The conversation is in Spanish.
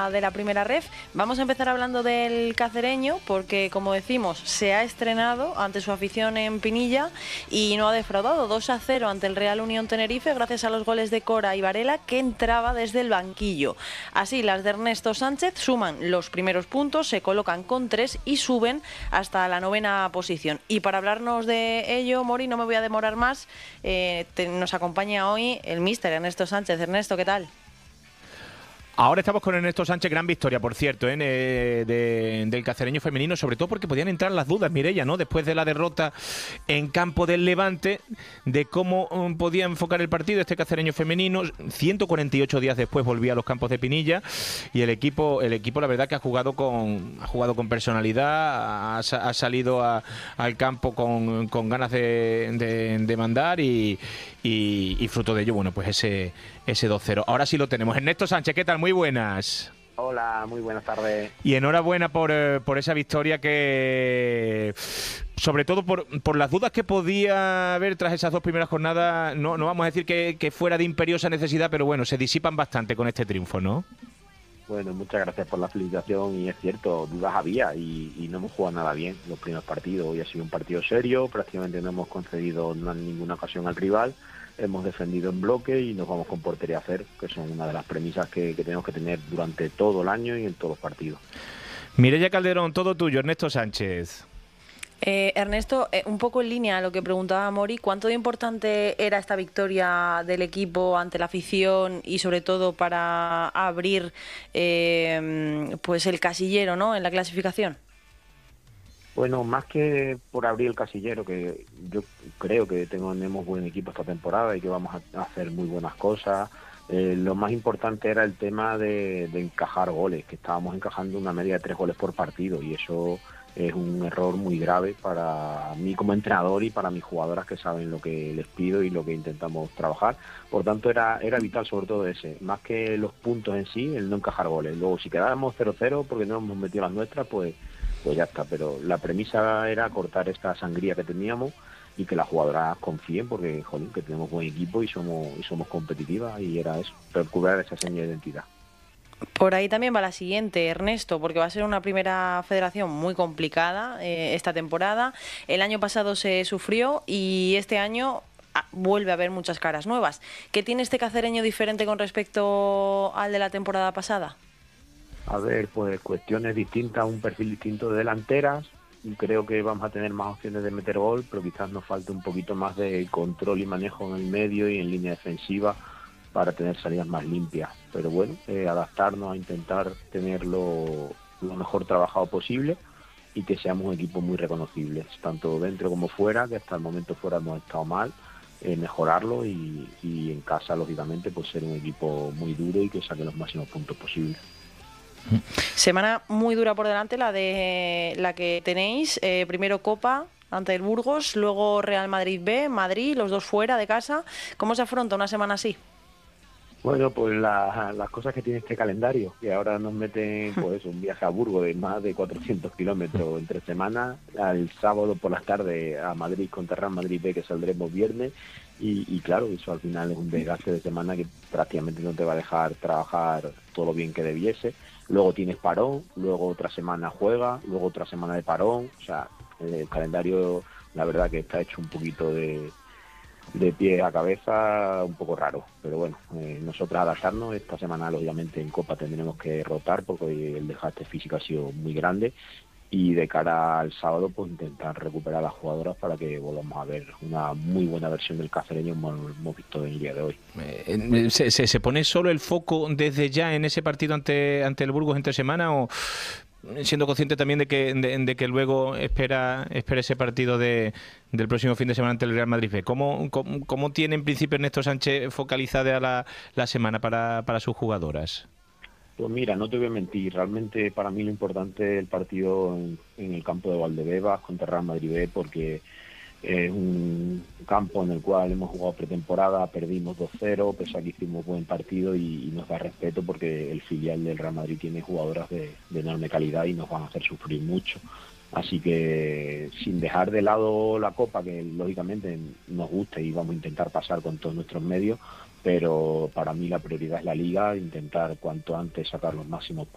de la primera ref. Vamos a empezar hablando del cacereño porque, como decimos, se ha estrenado ante su afición en Pinilla y no ha defraudado. 2-0 ante el Real Unión Tenerife gracias a los goles de Cora y Varela, que entraba desde el banquillo. Así, las de Ernesto Sánchez suman los primeros puntos, se colocan con 3 y suben hasta la 9ª posición. Y para hablarnos de ello, Mori, no me voy a demorar más, nos acompaña hoy el míster Ernesto Sánchez. Ernesto, ¿qué tal? Ahora estamos con Ernesto Sánchez, gran victoria, por cierto, del cacereño femenino, sobre todo porque podían entrar las dudas, Mireia, ¿no? Después de la derrota en campo del Levante, de cómo podía enfocar el partido este cacereño femenino. 148 días después volvía a los campos de Pinilla y el equipo la verdad que ha jugado con personalidad, ha salido al campo con ganas de mandar y fruto de ello, bueno, pues ese 2-0. Ahora sí lo tenemos. Ernesto Sánchez, ¿qué tal? Muy buenas. Hola, muy buenas tardes. Y enhorabuena por esa victoria que, sobre todo por las dudas que podía haber tras esas dos primeras jornadas, no vamos a decir que fuera de imperiosa necesidad, pero bueno, se disipan bastante con este triunfo, ¿no? Bueno, muchas gracias por la felicitación y es cierto, dudas había y no hemos jugado nada bien los primeros partidos. Hoy ha sido un partido serio, prácticamente no hemos concedido ninguna ocasión al rival, hemos defendido en bloque y nos vamos con portería a cero, que son una de las premisas que tenemos que tener durante todo el año y en todos los partidos. Mireia Calderón, todo tuyo, Ernesto Sánchez. Ernesto, un poco en línea a lo que preguntaba Mori, ¿cuánto de importante era esta victoria del equipo ante la afición y sobre todo para abrir pues el casillero, ¿no?, en la clasificación? Bueno, más que por abrir el casillero, que yo creo que tenemos buen equipo esta temporada y que vamos a hacer muy buenas cosas, lo más importante era el tema de encajar goles, que estábamos encajando una media de 3 goles por partido y eso es un error muy grave para mí como entrenador y para mis jugadoras, que saben lo que les pido y lo que intentamos trabajar. Por tanto, era vital sobre todo ese, más que los puntos en sí, el no encajar goles. Luego, si quedábamos 0-0 porque no hemos metido las nuestras, pues ya está. Pero la premisa era cortar esta sangría que teníamos y que las jugadoras confíen, porque joder, que tenemos buen equipo y somos competitivas, y era eso, recuperar esa seña de identidad. Por ahí también va la siguiente, Ernesto, porque va a ser una primera federación muy complicada esta temporada. El año pasado se sufrió y este año vuelve a haber muchas caras nuevas. ¿Qué tiene este cacereño diferente con respecto al de la temporada pasada? A ver, pues cuestiones distintas, un perfil distinto de delanteras. Creo que vamos a tener más opciones de meter gol, pero quizás nos falte un poquito más de control y manejo en el medio y en línea defensiva para tener salidas más limpias. Pero bueno, adaptarnos a intentar tener lo mejor trabajado posible y que seamos un equipo muy reconocible, tanto dentro como fuera, que hasta el momento fuera hemos estado mal, mejorarlo y en casa, lógicamente, pues ser un equipo muy duro y que saque los máximos puntos posibles. Semana muy dura por delante, la que tenéis. Primero Copa ante el Burgos, luego Real Madrid B, Madrid, los dos fuera de casa. ¿Cómo se afronta una semana así? Bueno, pues las cosas que tiene este calendario, que ahora nos meten pues un viaje a Burgos de más de 400 kilómetros entre semanas, al sábado por la tarde a Madrid contra Real Madrid B, que saldremos viernes, y claro, eso al final es un desgaste de semana que prácticamente no te va a dejar trabajar todo lo bien que debiese. Luego tienes parón, luego otra semana juega, luego otra semana de parón, o sea, el calendario la verdad que está hecho un poquito de pie a cabeza, un poco raro, pero bueno, nosotros adaptarnos. Esta semana lógicamente en Copa tendremos que rotar porque el desgaste físico ha sido muy grande, y de cara al sábado pues intentar recuperar a las jugadoras para que volvamos a ver una muy buena versión del cacereño como hemos visto en el día de hoy. ¿Se pone solo el foco desde ya en ese partido ante el Burgos entre semana, o siendo consciente también de que luego espera ese partido del próximo fin de semana ante el Real Madrid B? ¿Cómo tiene en principio Ernesto Sánchez focalizada la semana para sus jugadoras? Pues mira, no te voy a mentir, realmente para mí lo importante es el partido en el campo de Valdebebas contra Real Madrid B, porque es un campo en el cual hemos jugado pretemporada, perdimos 2-0, pese a que hicimos buen partido, y nos da respeto porque el filial del Real Madrid tiene jugadoras de enorme calidad y nos van a hacer sufrir mucho. Así que sin dejar de lado la Copa, que lógicamente nos gusta y vamos a intentar pasar con todos nuestros medios, pero para mí la prioridad es la Liga, intentar cuanto antes sacar los máximos